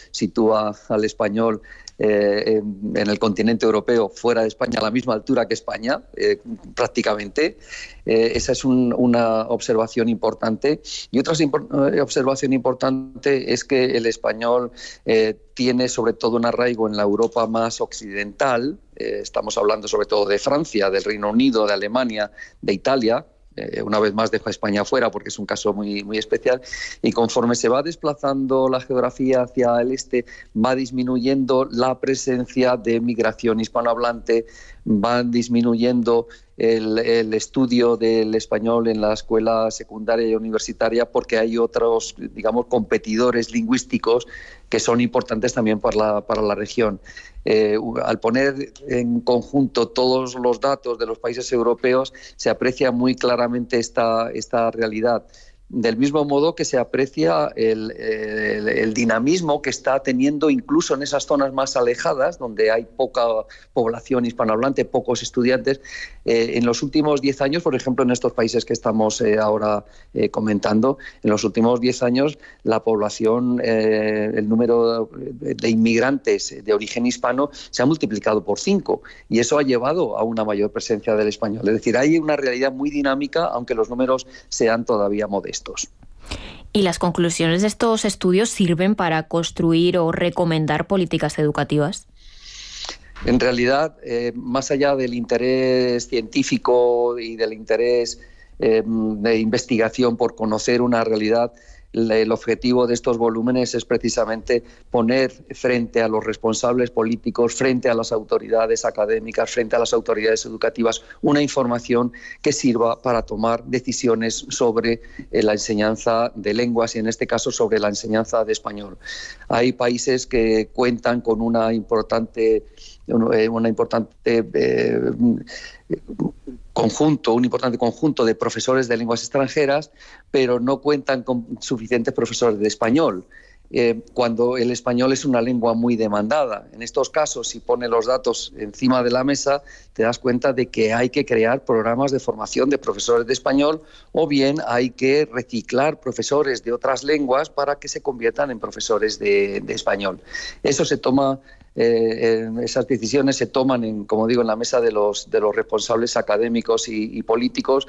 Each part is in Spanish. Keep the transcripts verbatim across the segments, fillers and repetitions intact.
sitúa al español Eh, en, en el continente europeo, fuera de España, a la misma altura que España, eh, prácticamente. Eh, esa es un, una observación importante. Y otra impor- observación importante es que el español eh, tiene sobre todo un arraigo en la Europa más occidental. Eh, estamos hablando sobre todo de Francia, del Reino Unido, de Alemania, de Italia. Eh, una vez más dejo a España fuera porque es un caso muy, muy especial, y conforme se va desplazando la geografía hacia el este, va disminuyendo la presencia de migración hispanohablante, van disminuyendo el, el estudio del español en la escuela secundaria y universitaria, porque hay otros, digamos, competidores lingüísticos que son importantes también para la, para la región. Eh, al poner en conjunto todos los datos de los países europeos, se aprecia muy claramente esta, esta realidad. Del mismo modo que se aprecia el, el, el dinamismo que está teniendo incluso en esas zonas más alejadas, donde hay poca población hispanohablante, pocos estudiantes. Eh, en los últimos diez años, por ejemplo, en estos países que estamos eh, ahora eh, comentando, en los últimos diez años la población, eh, el número de inmigrantes de origen hispano se ha multiplicado por cinco, y eso ha llevado a una mayor presencia del español. Es decir, hay una realidad muy dinámica, aunque los números sean todavía modestos. ¿Y las conclusiones de estos estudios sirven para construir o recomendar políticas educativas? En realidad, eh, más allá del interés científico y del interés eh, de investigación por conocer una realidad, el objetivo de estos volúmenes es precisamente poner frente a los responsables políticos, frente a las autoridades académicas, frente a las autoridades educativas, una información que sirva para tomar decisiones sobre eh, la enseñanza de lenguas, y en este caso sobre la enseñanza de español. Hay países que cuentan con una importante, una importante eh, conjunto, un importante conjunto de profesores de lenguas extranjeras, pero no cuentan con suficientes profesores de español, eh, cuando el español es una lengua muy demandada. En estos casos, si pones los datos encima de la mesa, te das cuenta de que hay que crear programas de formación de profesores de español, o bien hay que reciclar profesores de otras lenguas para que se conviertan en profesores de, de español. Eso se toma... Eh, esas decisiones se toman, en, como digo, en la mesa de los, de los responsables académicos y, y políticos,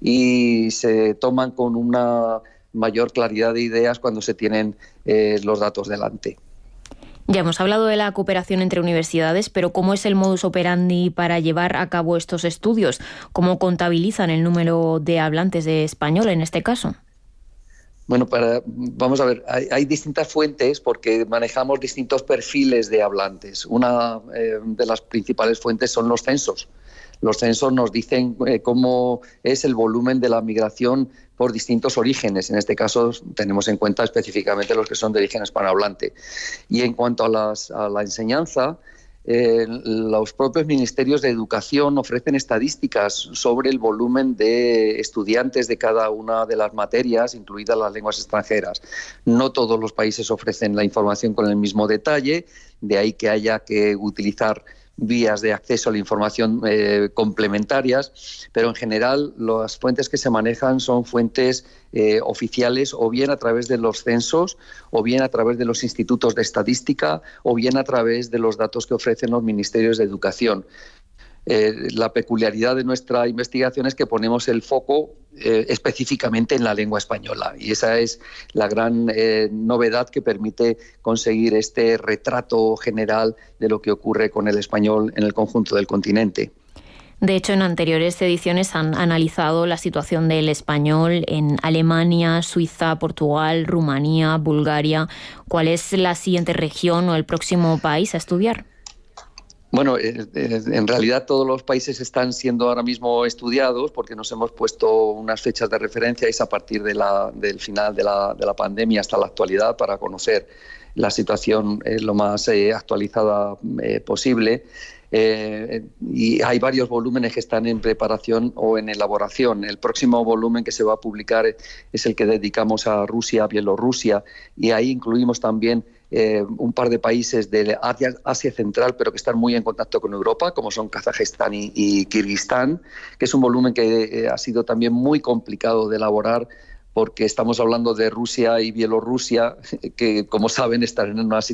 y se toman con una mayor claridad de ideas cuando se tienen eh, los datos delante. Ya hemos hablado de la cooperación entre universidades, pero ¿cómo es el modus operandi para llevar a cabo estos estudios? ¿Cómo contabilizan el número de hablantes de español en este caso? Bueno, para, vamos a ver, hay, hay distintas fuentes porque manejamos distintos perfiles de hablantes. Una eh, de las principales fuentes son los censos. Los censos nos dicen eh, cómo es el volumen de la migración por distintos orígenes. En este caso tenemos en cuenta específicamente los que son de origen hispanohablante. Y en cuanto a, las, a la enseñanza, Eh, los propios ministerios de educación ofrecen estadísticas sobre el volumen de estudiantes de cada una de las materias, incluidas las lenguas extranjeras. No todos los países ofrecen la información con el mismo detalle, de ahí que haya que utilizar vías de acceso a la información eh, complementarias, pero en general las fuentes que se manejan son fuentes eh, oficiales, o bien a través de los censos, o bien a través de los institutos de estadística, o bien a través de los datos que ofrecen los ministerios de educación. Eh, la peculiaridad de nuestra investigación es que ponemos el foco eh, específicamente en la lengua española, y esa es la gran eh, novedad que permite conseguir este retrato general de lo que ocurre con el español en el conjunto del continente. De hecho, en anteriores ediciones han analizado la situación del español en Alemania, Suiza, Portugal, Rumanía, Bulgaria. ¿Cuál es la siguiente región o el próximo país a estudiar? Bueno, en realidad todos los países están siendo ahora mismo estudiados porque nos hemos puesto unas fechas de referencia, y es a partir de la, del final de la, de la pandemia hasta la actualidad, para conocer la situación eh, lo más eh, actualizada eh, posible. Eh, y hay varios volúmenes que están en preparación o en elaboración. El próximo volumen que se va a publicar es el que dedicamos a Rusia, a Bielorrusia, y ahí incluimos también Eh, un par de países de Asia, Asia Central, pero que están muy en contacto con Europa, como son Kazajistán y, y Kirguistán, que es un volumen que eh, ha sido también muy complicado de elaborar, porque estamos hablando de Rusia y Bielorrusia, que, como saben, están en una situación